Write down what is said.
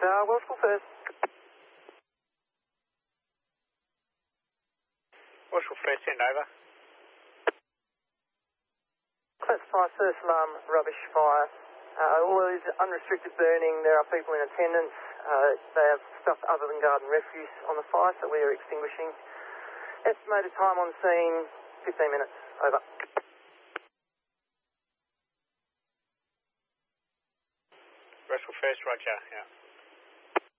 Welshpool first. Welshpool first, send over. Classify first alarm, rubbish fire. All is unrestricted burning. There are people in attendance. They have stuff other than garden refuse on the fire, so we are extinguishing. Estimated time on scene, 15 minutes. Over. Welshpool first, roger, yeah.